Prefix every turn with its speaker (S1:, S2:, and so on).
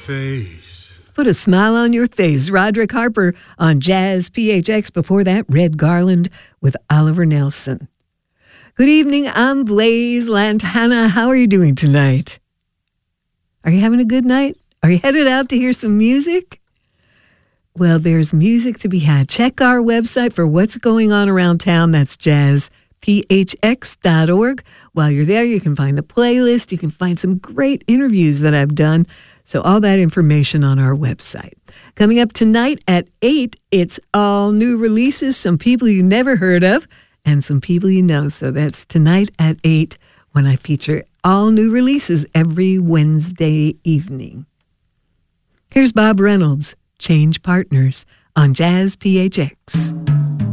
S1: face.
S2: Put a smile on your face. Roderick Harper on Jazz PHX. Before that, Red Garland with Oliver Nelson. Good evening. I'm Blaze Lantana. How are you doing tonight? Are you having a good night? Are you headed out to hear some music? Well, there's music to be had. Check our website for what's going on around town. That's jazzphx.org. While you're there, you can find the playlist. You can find some great interviews that I've done. So all that information on our website. Coming up tonight at 8, it's all new releases, some people you never heard of, and some people you know. So that's tonight at 8 when I feature all new releases every Wednesday evening. Here's Bob Reynolds, Change Partners on Jazz PHX.